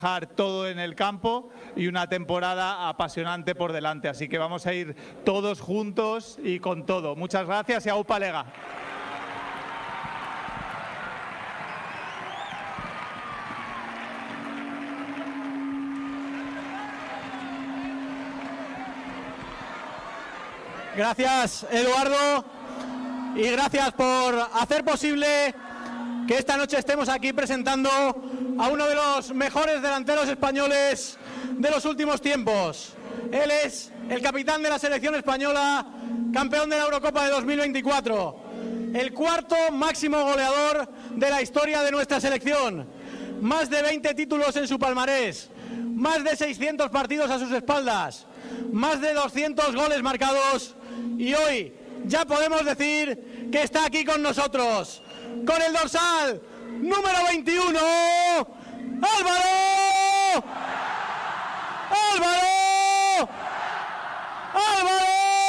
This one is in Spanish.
todo en el campo y una temporada apasionante por delante. Así que vamos a ir todos juntos y con todo. Muchas gracias y aupa Lega. Gracias, Eduardo, y gracias por hacer posible que esta noche estemos aquí presentando a uno de los mejores delanteros españoles de los últimos tiempos. Él es el capitán de la selección española, campeón de la Eurocopa de 2024, el cuarto máximo goleador de la historia de nuestra selección, más de 20 títulos en su palmarés, más de 600 partidos a sus espaldas, más de 200 goles marcados, y hoy ya podemos decir que está aquí con nosotros, con el dorsal número 21, ¡Álvaro!